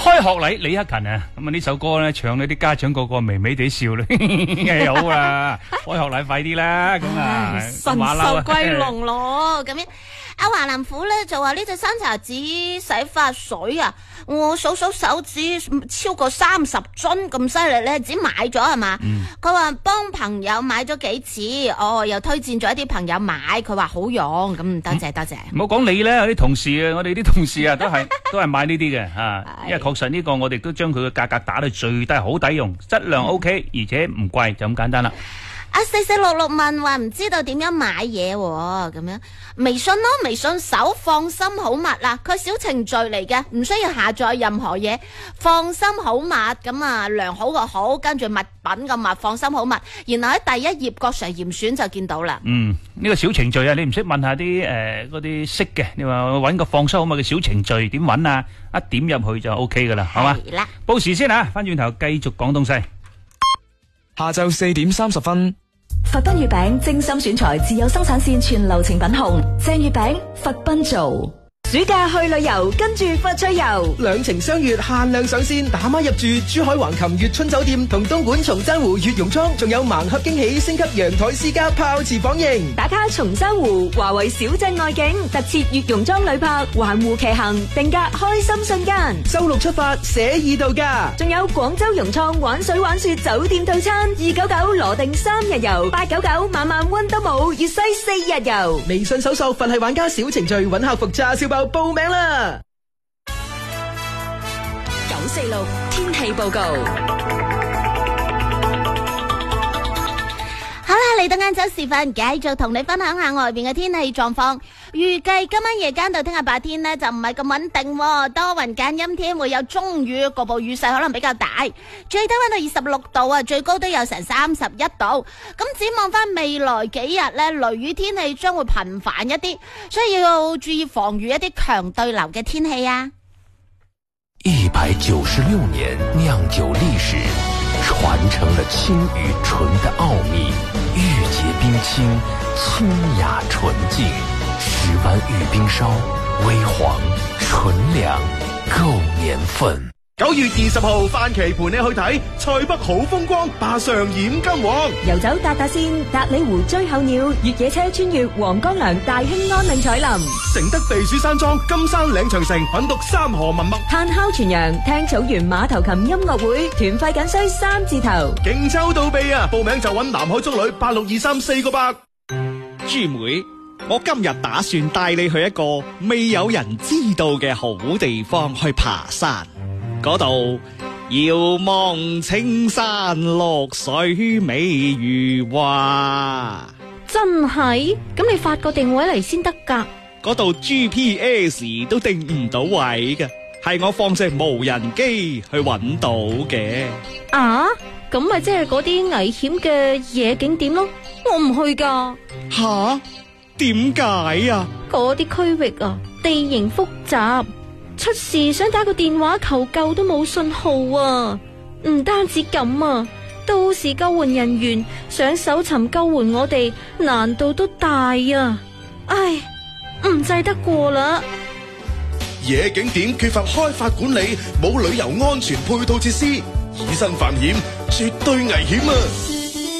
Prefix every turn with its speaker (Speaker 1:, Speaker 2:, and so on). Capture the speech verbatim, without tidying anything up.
Speaker 1: 開學禮李克勤啊，咁啊呢首歌咧唱呢啲家長個個微微地笑咧，好啊！開學禮快啲啦，咁啊
Speaker 2: 神獸歸籠咯，咁樣。阿華南虎咧就話呢隻山茶子洗髮水啊，我數數手指超過三十樽咁犀利咧，只買咗係嘛？佢話幫朋友買咗幾次，哦又推薦咗一啲朋友買，佢話好用，咁多謝多謝。
Speaker 1: 唔好講你咧，有啲同事啊，我哋啲同事啊都係都係買呢啲嘅吓，因為確實呢個我哋都將佢嘅價格打到最低，好抵用，質量 OK，而且唔貴，就咁簡單啦。
Speaker 2: 阿四四六六問話唔知道點樣買嘢喎，咁樣微信咯，微信搜放心好物啦，佢小程序嚟嘅，唔需要下載任何嘢，放心好物咁啊，良好個好，跟住物品個物，放心好物，然後喺第一頁各常嚴選就見到啦。
Speaker 1: 嗯，呢、這個小程序啊，你唔識問下啲誒嗰啲識嘅，你話搵個放心好物嘅小程序點搵啊？一點入去就 O K 噶啦，係嘛？
Speaker 2: 係啦，
Speaker 1: 報時先啊，翻轉頭繼續講東西。
Speaker 3: 下晝四點三十分。
Speaker 4: 佛賓月餅精心選材，自有生產線全流程品控，正月餅佛賓做。暑假去旅遊，跟住佛趣遊，
Speaker 5: 兩情相悅限量上線，打孖入住珠海橫琴悅春酒店同東莞松山湖悅榕莊，仲有盲盒驚喜，升級陽台私家泡池房型。
Speaker 4: 打卡松山湖華為小鎮外景，特設悅榕莊旅泊，環湖騎行，定格開心瞬間。
Speaker 5: 周六出發，寫意度假，
Speaker 4: 仲有廣州融創玩水玩雪酒店套餐，二九九羅定三日遊，八九九晚晚溫都冇，粵西四日遊。
Speaker 5: 微信搜索佛系玩家小程序，揾客服叉燒包報名啦！
Speaker 4: 九四六天氣報告。
Speaker 2: 好啦，嚟到晏晝時分，繼續同你分享下外邊嘅天氣狀況。預計今晚夜間到聽日白天呢，就唔係咁穩定，多雲間陰天，會有中雨，局部雨勢可能比較大。最低溫度二十六度啊，最高都有成三十一度。咁展望翻未來幾日呢，雷雨天氣將會頻繁一啲，所以要注意防禦一啲強對流嘅天氣啊。
Speaker 6: 一百九十六年釀酒歷史，傳承了清與純的奧秘，玉潔冰清，清雅純淨，十灣玉冰燒，微黃純糧，夠年份。
Speaker 7: 九月二十號，范琪陪你去睇塞北好風光，霸上染金黃，
Speaker 4: 遊走達達線，達里湖追候鳥，越野車穿越黃江梁，大興安嶺彩林，
Speaker 7: 承德避暑山莊，金山嶺長城，品讀三河文物，
Speaker 4: 炭烤全羊，聽草原馬頭琴音樂會，團費僅需三字頭，
Speaker 7: 勁抽到臂啊！報名就揾南海中旅八六二三四個八。
Speaker 8: 豬妹，我今日打算帶你去一個未有人知道嘅好地方去爬山。嗰度遙望青山綠水美如畫，
Speaker 9: 真係？咁你發個定位嚟先得㗎。
Speaker 8: 嗰度 G P S 都定唔到位㗎，係我放隻無人機去揾到嘅。
Speaker 9: 啊？咁咪即係嗰啲危險嘅野景點咯？我唔去㗎。
Speaker 8: 吓？點解啊？
Speaker 9: 嗰啲區域啊，地形複雜。出事想打個電話求救都冇信號啊！唔單止咁啊，到時救援人員想搜尋救援我哋，難度都大啊！唉，唔制得過啦。
Speaker 7: 野景點缺乏開發管理，冇旅遊安全配套設施，以身犯險，絕對危險啊！